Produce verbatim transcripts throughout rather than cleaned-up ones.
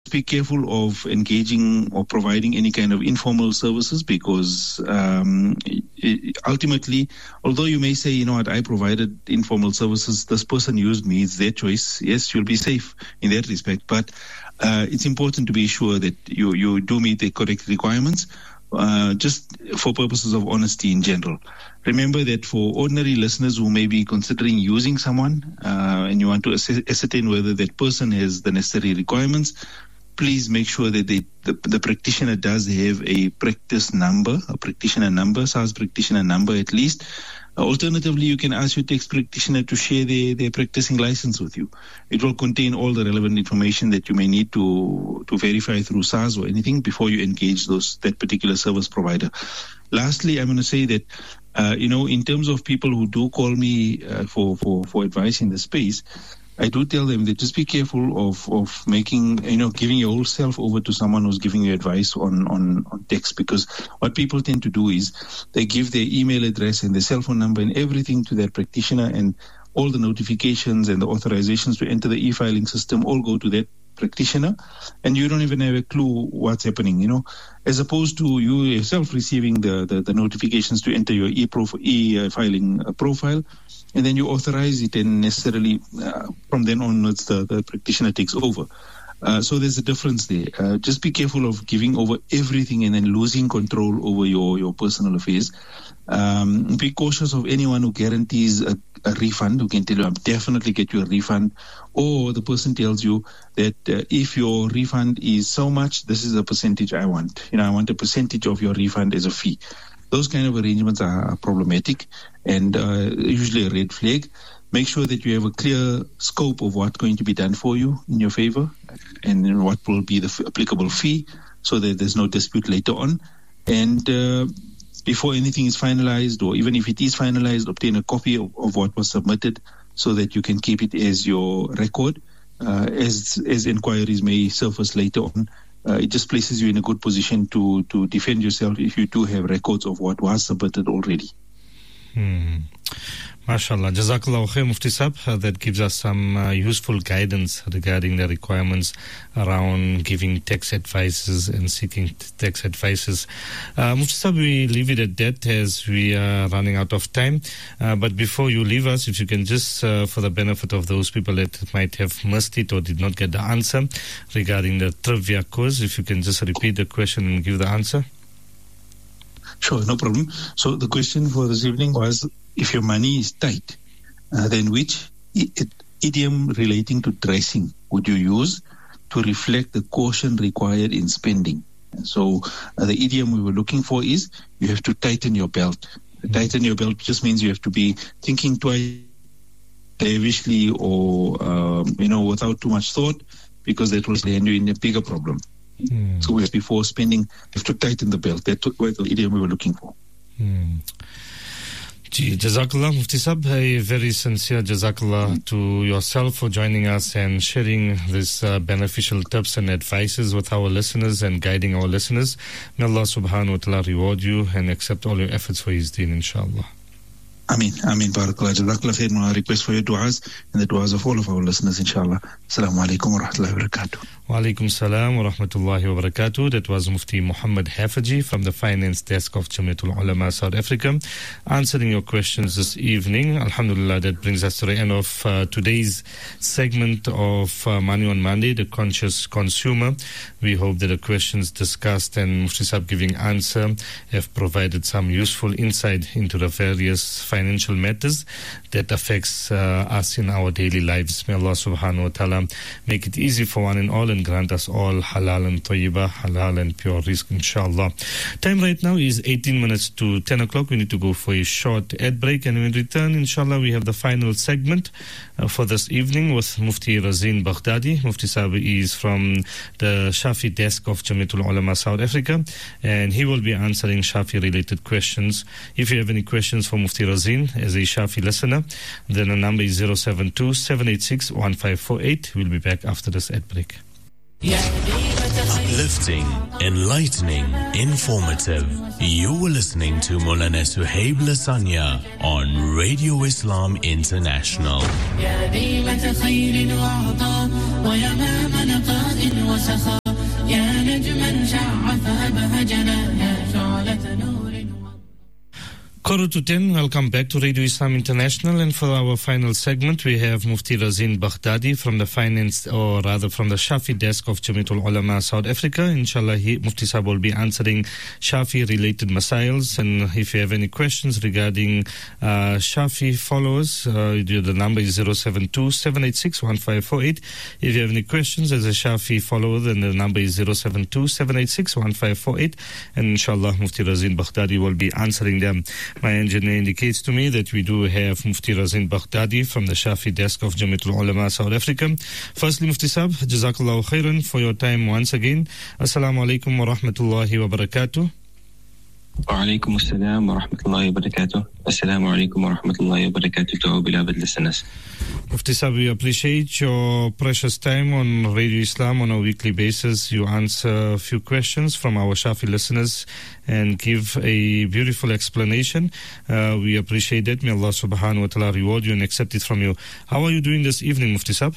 be careful of engaging or providing any kind of informal services because um, it, ultimately, although you may say, you know what, I provided informal services, this person used me, it's their choice. Yes, you'll be safe in that respect, but uh, it's important to be sure that you, you do meet the correct requirements. Uh, just for purposes of honesty in general. Remember that for ordinary listeners who may be considering using someone uh, and you want to ass- ascertain whether that person has the necessary requirements, please make sure that they, the, the practitioner does have a practice number, a practitioner number, S A R S practitioner number at least. Uh, alternatively, you can ask your tax practitioner to share their, their practicing license with you. It will contain all the relevant information that you may need to, to verify through S A R S or anything before you engage those that particular service provider. Lastly, I'm going to say that, uh, you know, in terms of people who do call me uh, for, for, for advice in the space, I do tell them that just be careful of, of making, you know, giving your whole self over to someone who's giving you advice on, on, on text, because what people tend to do is they give their email address and their cell phone number and everything to their practitioner, and all the notifications and the authorizations to enter the e-filing system all go to that practitioner, and you don't even have a clue what's happening, you know, as opposed to you yourself receiving the, the, the notifications to enter your e-prof- e-filing uh, profile. And then you authorize it, and necessarily uh, from then onwards the, the practitioner takes over. Uh, so there's a difference there. Uh, just be careful of giving over everything and then losing control over your, your personal affairs. Um, be cautious of anyone who guarantees a, a refund, who can tell you, I'll definitely get you a refund. Or the person tells you that uh, if your refund is so much, this is the percentage I want. You know, I want a percentage of your refund as a fee. Those kind of arrangements are problematic and uh, usually a red flag. Make sure that you have a clear scope of what's going to be done for you in your favor and what will be the f- applicable fee, so that there's no dispute later on. And uh, before anything is finalized, or even if it is finalized, obtain a copy of, of what was submitted so that you can keep it as your record. Uh, as, as inquiries may surface later on, Uh, it just places you in a good position to, to defend yourself if you do have records of what was submitted already. Hmm. MashaAllah. Jazakallah khair, Mufti Sahib. Uh, that gives us some uh, useful guidance regarding the requirements around giving tax advices and seeking t- tax advices. Uh, Mufti Sahib, we leave it at that as we are running out of time. Uh, but before you leave us, if you can just, uh, for the benefit of those people that might have missed it or did not get the answer regarding the trivia quiz, if you can just repeat the question and give the answer. Sure, no problem. So the question for this evening was, if your money is tight, uh, then which I- idiom relating to dressing would you use to reflect the caution required in spending? So uh, the idiom we were looking for is, you have to tighten your belt. Tighten your belt just means you have to be thinking twice, lavishly, or um, you know, without too much thought, because that will land you in a bigger problem. Mm. So before spending, you have to tighten the belt. That's what the idiom we were looking for. Mm. Gee, Jazakallah, Mufti Sahib. A very sincere Jazakallah to yourself for joining us and sharing this uh, beneficial tips and advices with our listeners and guiding our listeners. May Allah subhanahu wa ta'ala reward you and accept all your efforts for His deen, inshallah. Ameen, Ameen, Barakallah. Jazakallah khair. My request for your du'as and the du'as of all of our listeners, inshallah. Assalamu alaikum wa rahmatullahi wa barakatuh. Wa alaikum salam wa rahmatullahi wa barakatuh. That was Mufti Muhammad Hafaji from the Finance Desk of Jamiatul Ulama South Africa, answering your questions this evening. Alhamdulillah, that brings us to the end of uh, today's segment of uh, Money on Monday, the Conscious Consumer. We hope that the questions discussed and Mufti Sahib giving answer have provided some useful insight into the various financial matters that affects uh, us in our daily lives. May Allah subhanahu wa ta'ala make it easy for one and all and grant us all halal and tayyibah, halal and pure rizq, inshallah. Time right now is eighteen minutes to ten o'clock. We need to go for a short ad break, and when we return, inshallah, we have the final segment uh, for this evening with Mufti Razin Baghdadi. Mufti Sahib is from the Shafi Desk of Jamiatul Ulama South Africa, and he will be answering Shafi related questions. If you have any questions for Mufti Razin as a Shafi listener, then the number is zero seven two, seven eight six, one five four eight. We'll be back after this ad break. Uplifting, enlightening, informative. You were listening to Maulana Suhaib Lasanya on Radio Islam International. نجما شع فأبهجنا يا شعلة نور. Quarter to ten, welcome back to Radio Islam International, and for our final segment we have Mufti Razin Baghdadi from the finance, or rather from the Shafi desk of Jamiatul Ulama South Africa. Inshallah, he, Mufti Sahib will be answering Shafi related masails, and if you have any questions regarding uh, Shafi followers, uh, the number is zero seven two, seven eight six, one five four eight. If you have any questions as a Shafi follower, then the number is zero seven two, seven eight six, one five four eight, and inshallah Mufti Razin Baghdadi will be answering them. My engineer indicates to me that we do have Mufti Razin Baghdadi from the Shafi desk of Jamiatul Ulama South Africa. Firstly, Mufti Sahib, Jazakallahu khairan for your time once again. Assalamu alaikum wa rahmatullahi wa barakatuh. Wa alaikum assalam wa rahmatullahi wa barakatuh. Assalamu alaikum wa rahmatullahi wa barakatuh to our beloved listeners. Mufti Sahib, we appreciate your precious time on Radio Islam on a weekly basis. You answer a few questions from our Shafi listeners and give a beautiful explanation. Uh, we appreciate that. May Allah subhanahu wa ta'ala reward you and accept it from you. How are you doing this evening, Mufti Sahib?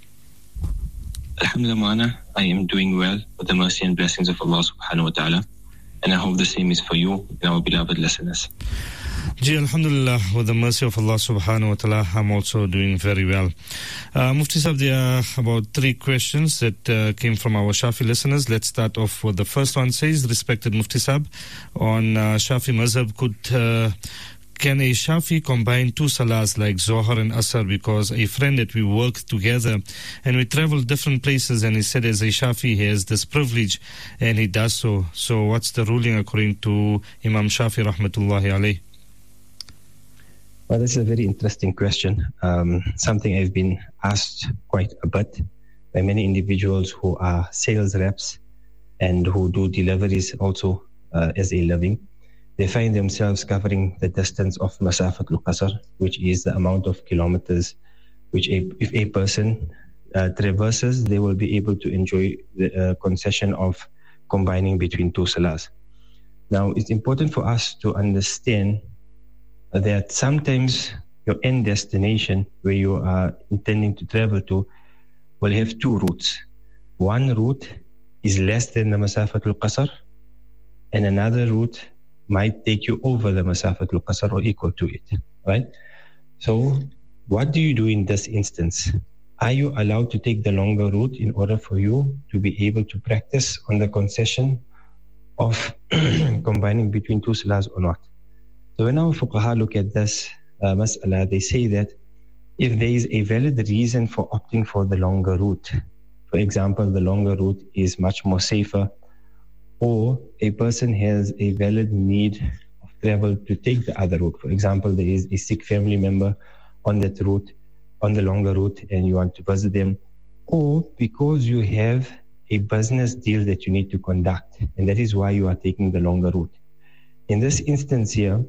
Alhamdulillah, I am doing well with the mercy and blessings of Allah subhanahu wa ta'ala. And I hope the same is for you and our beloved listeners. Ji, alhamdulillah, with the mercy of Allah subhanahu wa ta'ala, I'm also doing very well. Uh, Mufti Sahib, there are about three questions that uh, came from our Shafi listeners. Let's start off with the first one. Says, respected Mufti Sahib, on uh, Shafi Mazhab, could... Uh, Can a Shafi combine two salahs like Zohar and Asr? Because a friend that we work together and we travel different places, and he said as a Shafi he has this privilege and he does so. So what's the ruling according to Imam Shafi rahmatullahi alayh? Well, this is a very interesting question. Um, something I've been asked quite a bit by many individuals who are sales reps and who do deliveries also uh, as a living. They find themselves covering the distance of Masafatul Qasr, which is the amount of kilometers which a, if a person uh, traverses, they will be able to enjoy the uh, concession of combining between two salahs. Now, it's important for us to understand that sometimes your end destination, where you are intending to travel to, will have two routes. One route is less than the Masafatul Qasr, and another route might take you over the Masafatul Qasr or equal to it, right? So what do you do in this instance? Are you allowed to take the longer route in order for you to be able to practice on the concession of combining between two salahs or not? So when our fuqaha look at this uh, mas'ala, they say that if there is a valid reason for opting for the longer route, for example, the longer route is much more safer, or a person has a valid need of travel to take the other route. For example, there is a sick family member on that route, on the longer route, and you want to visit them, or because you have a business deal that you need to conduct, and that is why you are taking the longer route. In this instance here,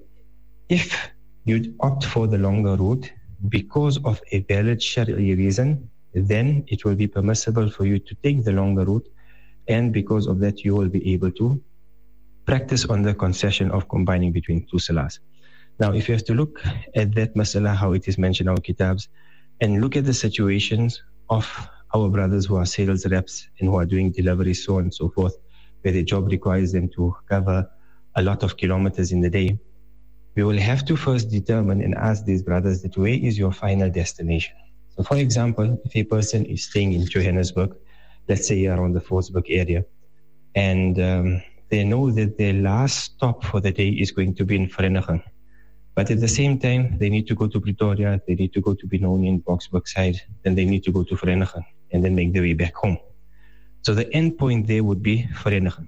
if you opt for the longer route because of a valid Shari'i reason, then it will be permissible for you to take the longer route, and because of that, you will be able to practice on the concession of combining between two salahs. Now, if you have to look at that masala, how it is mentioned in our kitabs, and look at the situations of our brothers who are sales reps and who are doing deliveries, so on and so forth, where the job requires them to cover a lot of kilometers in the day, we will have to first determine and ask these brothers that where is your final destination? So, for example, if a person is staying in Johannesburg, let's say around the Forsberg area, and um, they know that their last stop for the day is going to be in Vereeniging. But at the same time, they need to go to Pretoria, they need to go to Benoni and Boksburg side, then they need to go to Vereeniging and then make their way back home. So the end point there would be Vereeniging.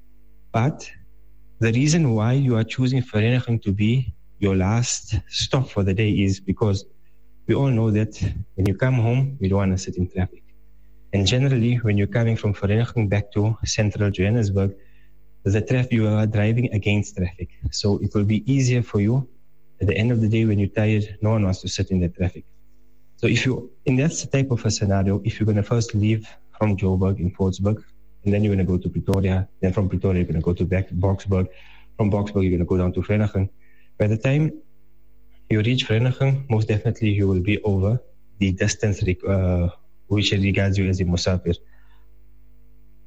But the reason why you are choosing Vereeniging to be your last stop for the day is because we all know that when you come home, you don't want to sit in traffic. And generally, when you're coming from Vereeniging back to central Johannesburg, the traffic, you are driving against traffic. So it will be easier for you at the end of the day when you're tired. No one wants to sit in the traffic. So if you, in that type of a scenario, if you're going to first leave from Joburg in Forsberg, and then you're going to go to Pretoria, then from Pretoria you're going to go to back Boksburg, from Boksburg you're going to go down to Vereeniging. By the time you reach Vereeniging, most definitely you will be over the distance uh, which regards you as a musafir.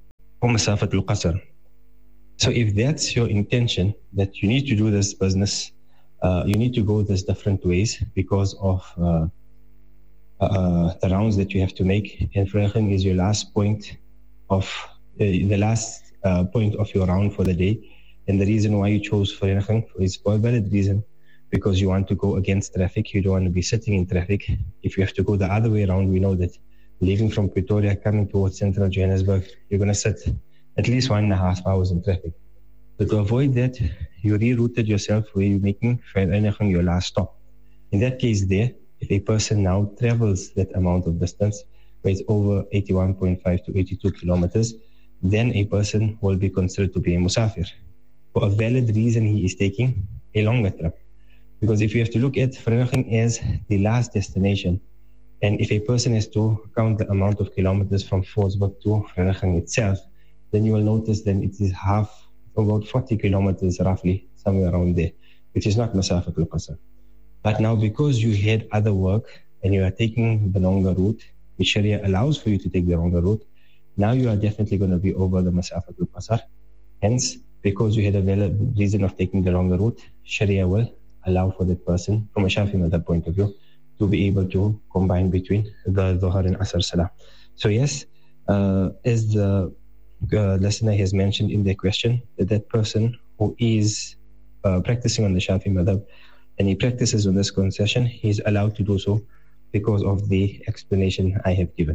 or Masafat al-Qasr. So if that's your intention, that you need to do this business, uh, you need to go this different ways because of uh, uh, the rounds that you have to make. And Farrakhan is your last point of uh, the last uh, point of your round for the day. And the reason why you chose Farrakhan is for a valid reason, because you want to go against traffic. You don't want to be sitting in traffic. If you have to go the other way around, we know that leaving from Pretoria, coming towards central Johannesburg, you're going to sit at least one and a half hours in traffic. So to avoid that, you rerouted yourself where you're making Farrakhan your last stop. In that case there, if a person now travels that amount of distance, where it's over eighty-one point five to eighty-two kilometers, then a person will be considered to be a musafir. For a valid reason, he is taking a longer trip. Because if you have to look at Farrakhan as the last destination, and if a person has to count the amount of kilometers from Forsberg to Farrakhan itself, then you will notice that it is half, about forty kilometers roughly, somewhere around there, which is not Masafat al-Qasr. But now because you had other work and you are taking the longer route, which Sharia allows for you to take the longer route, now you are definitely going to be over the Masafat al-Qasr. Hence, because you had a valid reason of taking the longer route, Sharia will allow for that person, from a Shafi madhab point of view, to be able to combine between the Dhuhr and Asr Salah. So yes, uh, as the uh, listener has mentioned in their question, that that person who is uh, practicing on the Shafi madhab and he practices on this concession, he is allowed to do so because of the explanation I have given.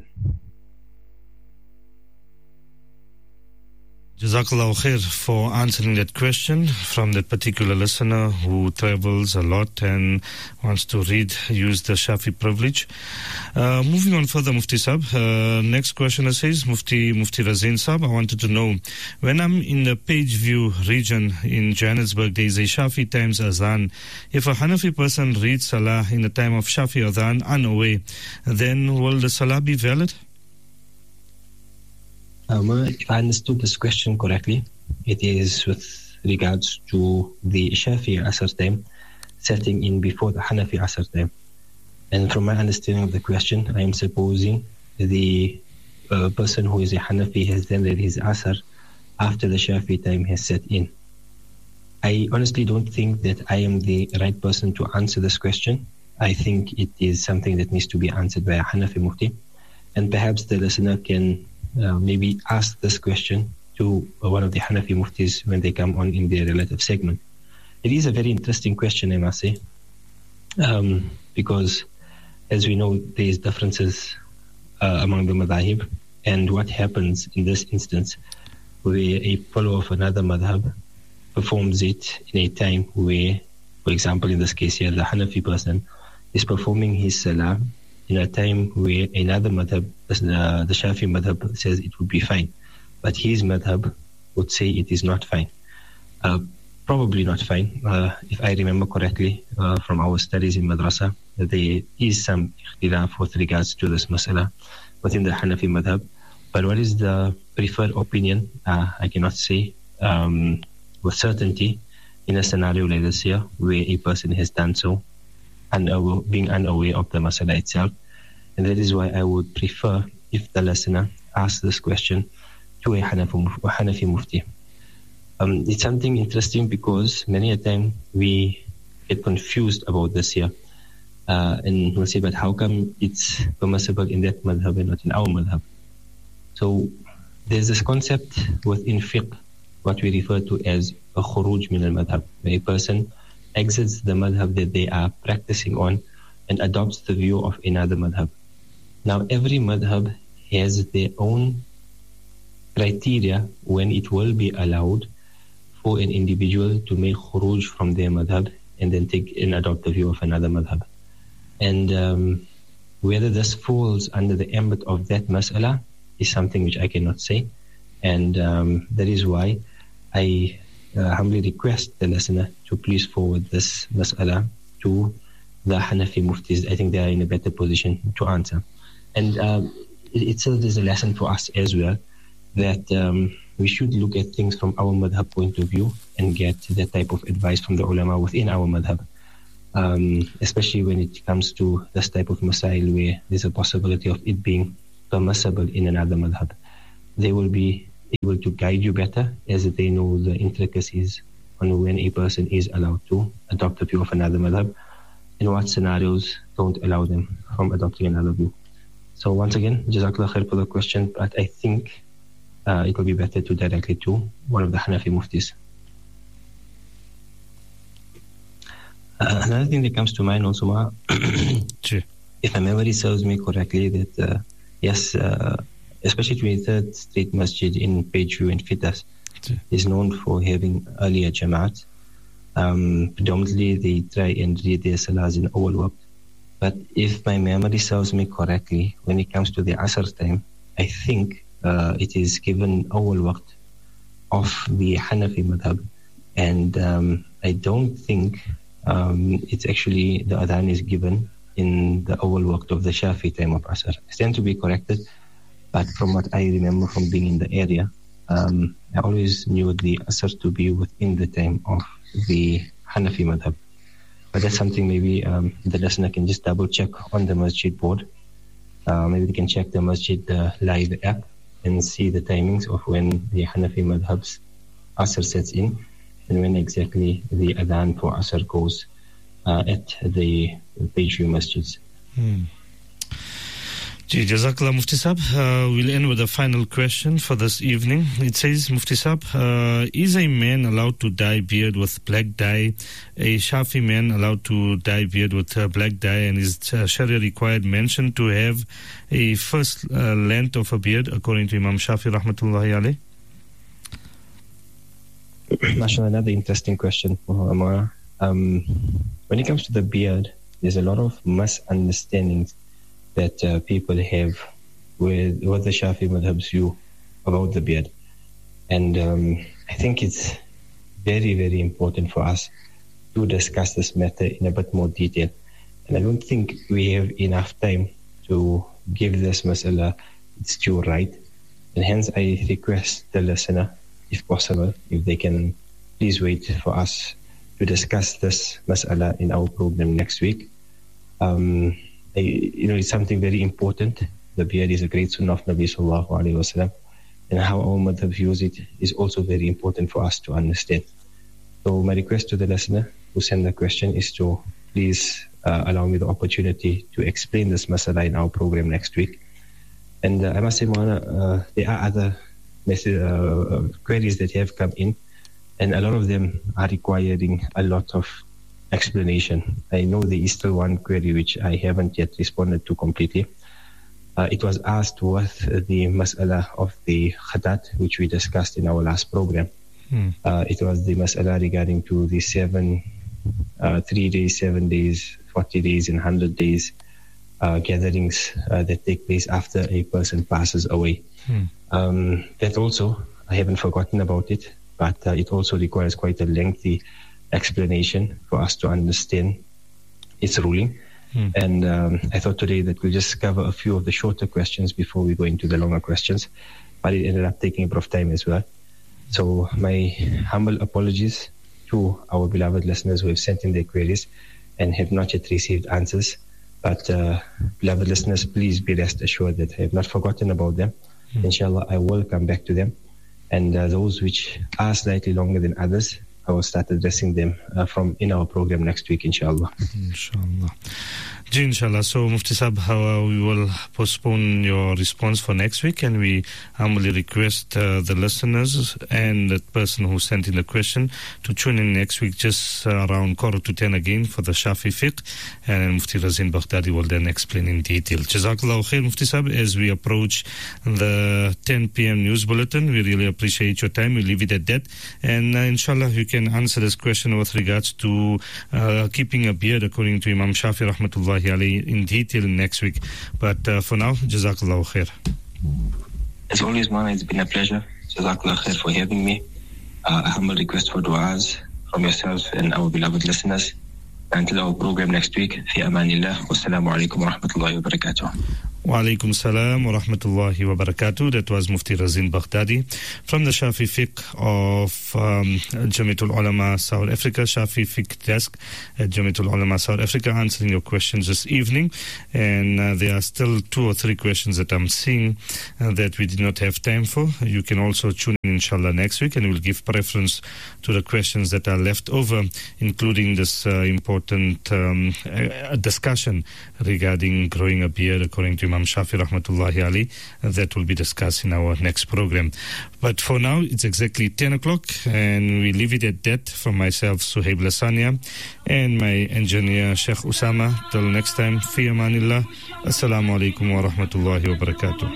Jazakallah khair for answering that question from that particular listener who travels a lot and wants to read, use the Shafi privilege. Uh, moving on further, Mufti Sahib, uh, next questioner says, Mufti Mufti Razin Sahib, I wanted to know, when I'm in the Pageview region in Johannesburg, there is a Shafi times Azan. If a Hanafi person reads Salah in the time of Shafi Azan unaware, then will the Salah be valid? Um, if I understood this question correctly, it is with regards to the Shafi Asr time setting in before the Hanafi Asr time. And from my understanding of the question, I am supposing the uh, person who is a Hanafi has then read his Asr after the Shafi time has set in. I honestly don't think that I am the right person to answer this question. I think it is something that needs to be answered by a Hanafi Mufti. And perhaps the listener can Uh, maybe ask this question to uh, one of the Hanafi Muftis when they come on in their relative segment. It is a very interesting question, I must say, um, because as we know, there is differences uh, among the madhahib, and what happens in this instance where a follower of another madhab performs it in a time where, for example, in this case here, the Hanafi person is performing his salah in a time where another madhab, uh, the Shafi madhab, says it would be fine, but his madhab would say it is not fine. Uh, probably not fine. Uh, if I remember correctly uh, from our studies in madrasa, there is some ikhtilaf with regards to this masala within the Hanafi madhab. But what is the preferred opinion? Uh, I cannot say um, with certainty in a scenario like this here, where a person has done so, Unaware, being unaware of the masala itself. And that is why I would prefer if the listener asks this question to a Hanafi, a Hanafi Mufti. Um, it's something interesting because many a time we get confused about this here. Uh, and we'll say, but how come it's permissible in that madhab and not in our madhab? So there's this concept within fiqh, what we refer to as a khuruj min al-madhab, where a person exits the madhab that they are practicing on and adopts the view of another madhab. Now, every madhab has their own criteria when it will be allowed for an individual to make khuruj from their madhab and then take and adopt the view of another madhab. And um, whether this falls under the ambit of that mas'ala is something which I cannot say. And um, that is why I Uh, humbly request the listener to please forward this mas'ala to the Hanafi Muftis. I think they are in a better position to answer. And um, it, it serves as a lesson for us as well, that um, we should look at things from our madhab point of view and get that type of advice from the ulama within our madhab. Um, especially when it comes to this type of masail where there's a possibility of it being permissible in another madhab. There will be able to guide you better, as they know the intricacies on when a person is allowed to adopt a view of another madhab and what scenarios don't allow them from adopting another view. So once again, Jazakallah khair for the question, but I think uh, it will be better to direct it to one of the Hanafi muftis. Uh, another thing that comes to mind also, Ma, sure. If my memory serves me correctly, that uh, yes, uh, especially twenty-third Street Masjid in Pageview in Fitas sure. is known for having earlier Jamaat. Um, predominantly, they try and read their salahs in awal waqt. But if my memory serves me correctly, when it comes to the Asr time, I think uh, it is given awal waqt of the Hanafi madhab, and um, I don't think um, it's actually the adhan is given in the awal waqt of the Shafi time of Asr. I stand to be corrected, but from what I remember from being in the area, um, I always knew the Asr to be within the time of the Hanafi madhab. But that's something maybe um, the listener can just double check on the masjid board. Uh, maybe they can check the masjid uh, live app and see the timings of when the Hanafi madhab's Asr sets in and when exactly the adhan for Asr goes uh, at the Pageview masjids. Hmm. Ji, Jazakallah Mufti Sahab. Uh, we'll end with a final question for this evening. It says, Mufti Sahab, uh, is a man allowed to dye beard with black dye? A Shafi man allowed to dye beard with uh, black dye? And is uh, Sharia required mention to have a first uh, length of a beard according to Imam Shafi rahmatullahi alayh? MashaAllah, another interesting question, Amara. Um, when it comes to the beard, there's a lot of misunderstandings that uh, people have with what the Shafi madhab's view about the beard. And um, I think it's very, very important for us to discuss this matter in a bit more detail. And I don't think we have enough time to give this mas'ala its due right. And hence I request the listener, if possible, if they can please wait for us to discuss this mas'ala in our program next week. Um, You know, it's something very important. The beard is a great sunnah of Nabi sallallahu alayhi wa sallam, and how our madhab views it is also very important for us to understand. So my request to the listener who sent the question is to please uh, allow me the opportunity to explain this masala in our program next week. And uh, I must say, Moana, uh, there are other message, uh, queries that have come in, and a lot of them are requiring a lot of explanation. I know there is still one query which I haven't yet responded to completely. Uh, it was asked what the mas'ala of the khadat, which we discussed in our last program. Hmm. Uh, it was the mas'ala regarding to the seven, uh, three days, seven days, forty days, and one hundred days uh, gatherings uh, that take place after a person passes away. Hmm. Um, that also, I haven't forgotten about it, but uh, it also requires quite a lengthy explanation for us to understand its ruling. Hmm. And um, I thought today that we'll just cover a few of the shorter questions before we go into the longer questions, but it ended up taking a bit of time as well. So my humble apologies to our beloved listeners who have sent in their queries and have not yet received answers. But uh, beloved listeners, please be rest assured that I have not forgotten about them. Hmm. Inshallah, I will come back to them. And uh, those which are slightly longer than others, I will start addressing them uh, from in our program next week, inshallah. Inshallah. Ji, inshallah. So, Mufti Sahab, uh, we will postpone your response for next week, and we humbly request uh, the listeners and the person who sent in the question to tune in next week just uh, around quarter to ten again for the Shafi fiqh, and Mufti Razin Baghdadi will then explain in detail. Jazakallahu khair, Mufti Sahab. As we approach the ten p.m. news bulletin, we really appreciate your time. We leave it at that, and uh, inshallah you can answer this question with regards to uh, keeping a beard according to Imam Shafi rahmatullahi alayhi in detail next week. But uh, for now, Jazakallahu khair. As always, man, it's been a pleasure. Jazakallahu khair for having me. Uh, a humble request for du'as from yourself and our beloved listeners. Until our program next week, fi amanillah. Wassalamu alaikum wa rahmatullahi wa barakatuh. Wa alaikum salam wa rahmatullahi wa barakatuh. That was Mufti Razin Baghdadi from the Shafi Fiqh of um, Jamiatul Ulama South Africa, Shafi Fiqh Desk at Jamiatul Ulama South Africa, answering your questions this evening. And uh, there are still two or three questions that I'm seeing uh, that we did not have time for. You can also tune in, inshallah, next week, and we'll give preference to the questions that are left over, including this uh, important um, uh, discussion regarding growing a beard according to Imam Shafi rahmatullahi alayhi. That will be discussed in our next program. But for now, it's exactly ten o'clock, and we leave it at that. From myself, Suhaib Lasania, and my engineer, Sheikh Usama. Till next time, fi amanillah. Assalamu alaikum wa rahmatullahi wa barakatuh.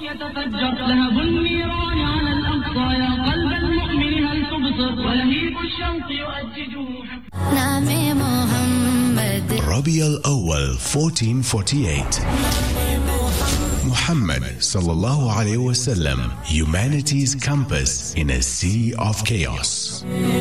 Rabi al-Awwal fourteen forty-eight. Muhammad sallallahu alayhi wa sallam, humanity's compass in a sea of chaos.